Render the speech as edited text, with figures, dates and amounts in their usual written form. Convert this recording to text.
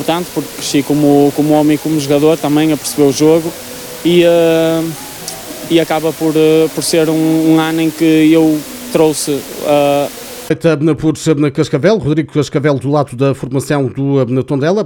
importante, porque cresci como homem e como jogador também a perceber o jogo e acaba por ser um ano em que eu trouxe Feita por Cascavel, Rodrigo Cascavel do lado da formação do Tondela.